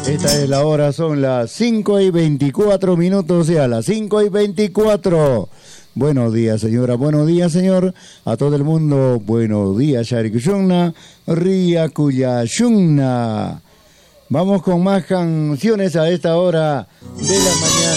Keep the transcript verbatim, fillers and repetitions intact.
Esta es la hora, son las cinco y veinticuatro minutos, o sea, las cinco y veinticuatro. Buenos días, señora, buenos días, señor. A todo el mundo, buenos días, Yarikushunna, Ria Kuyashunna. Vamos con más canciones a esta hora de la mañana.